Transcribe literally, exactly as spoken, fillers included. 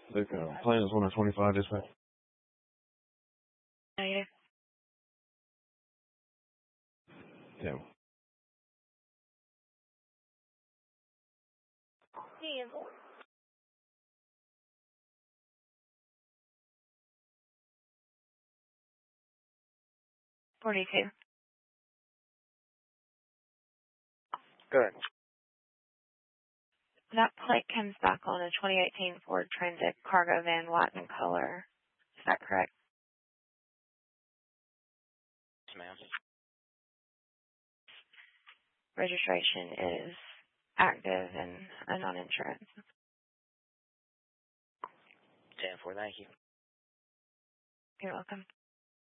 The uh, plane is one of twenty-five dispatch. Negative. Yeah. forty-two. Good. That plate comes back on a twenty eighteen Ford Transit cargo van, white in color. Is that correct? Yes, ma'am. Registration is active and a non-insurance. ten four, thank you. You're welcome.